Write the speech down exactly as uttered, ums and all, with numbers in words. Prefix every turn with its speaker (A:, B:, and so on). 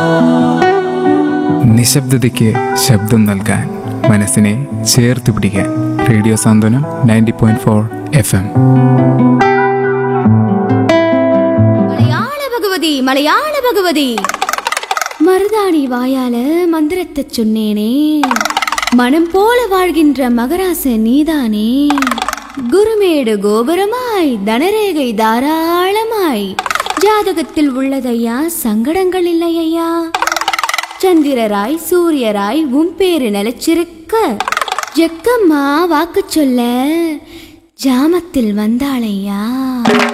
A: നിശബ്ദതയ്ക്ക് ശബ്ദം നൽകാൻ, മനസ്സിനെ ചേർത്ത് പിടിക്കാൻ. റേഡിയോ സാന്ത്വനം ninety point four F M.
B: மலையாள பகவதி மலையாள பகவதி மருதாணி வாயால மந்திரத்தை சொன்னேனே, மனம் போல வாழ்கின்ற மகராச நீதானே. குருமேடு கோபுரமாய் தனரேகை தாராளமாய் ஜாதகத்தில் உள்ளதையா, சங்கடங்கள் இல்லையா. சந்திரராய் சூரியராய் உன் பேரு நிலைச்சிருக்க, ஜக்கம்மா வாக்கு சொல்ல ஜாமத்தில் வந்தாளையா.